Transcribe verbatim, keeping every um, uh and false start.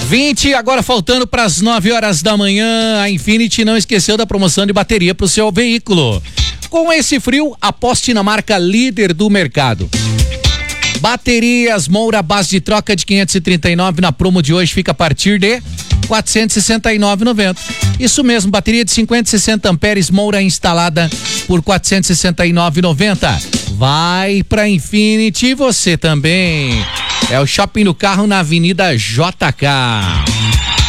vinte, agora faltando para as nove horas da manhã, a Infinity não esqueceu da promoção de bateria para o seu veículo. Com esse frio, aposte na marca líder do mercado. Baterias Moura base de troca de quinhentos e trinta e nove na promo de hoje fica a partir de quatrocentos e sessenta e nove reais e noventa centavos. Isso mesmo, bateria de cinquenta e sessenta amperes Moura instalada por quatrocentos e sessenta e nove reais e noventa centavos. Vai pra Infinity você também. É o Shopping do Carro na Avenida J K.